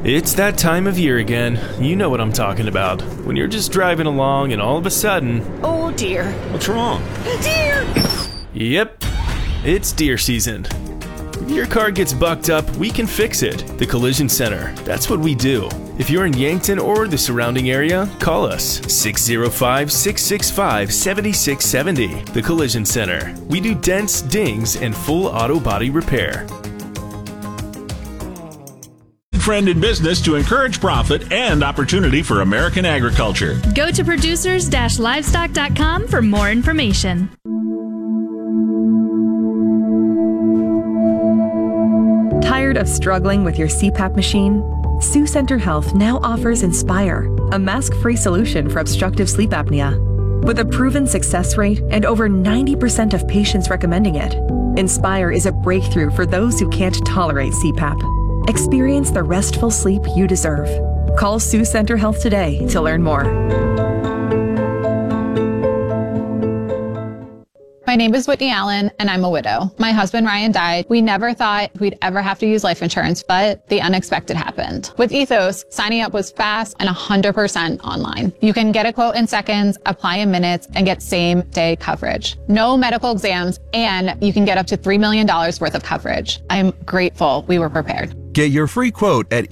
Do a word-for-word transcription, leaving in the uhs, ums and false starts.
It's that time of year again. You know what I'm talking about. When you're just driving along and all of a sudden... Oh dear. What's wrong? Deer! Yep, it's deer season. If your car gets bucked up, we can fix it. The Collision Center. That's what we do. If you're in Yankton or the surrounding area, call us six oh five, six six five, seven six seven oh. The Collision Center. We do dents, dings, and full auto body repair. Friend in business to encourage profit and opportunity for American agriculture. Go to producers dash livestock dot com for more information. Tired of struggling with your C PAP machine? Sioux Center Health now offers Inspire, a mask-free solution for obstructive sleep apnea. With a proven success rate and over ninety percent of patients recommending it, Inspire is a breakthrough for those who can't tolerate C PAP. Experience the restful sleep you deserve. Call Sioux Center Health today to learn more. My name is Whitney Allen, and I'm a widow. My husband, Ryan, died. We never thought we'd ever have to use life insurance, but the unexpected happened. With Ethos, signing up was fast and one hundred percent online. You can get a quote in seconds, apply in minutes, and get same-day coverage. No medical exams, and you can get up to three million dollars worth of coverage. I'm grateful we were prepared. Get your free quote at